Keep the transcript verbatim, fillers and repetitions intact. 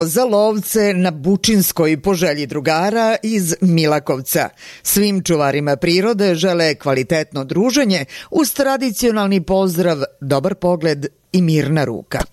za lovce na Bučinskoj po želji drugara iz Milakovca. Svim čuvarima prirode žele kvalitetno druženje uz tradicionalni pozdrav, dobar pogled i mirna ruka.